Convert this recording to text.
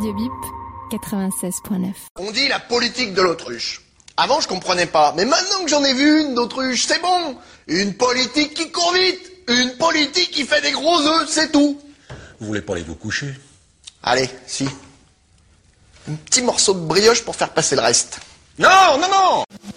Radio Bip 96.9. On dit la politique de l'autruche. Avant, je comprenais pas. Mais maintenant que j'en ai vu une d'autruche, c'est bon. Une politique qui court vite. Une politique qui fait des gros œufs, c'est tout. Vous voulez pas aller vous coucher? Allez, si. Un petit morceau de brioche pour faire passer le reste. Non, non, non!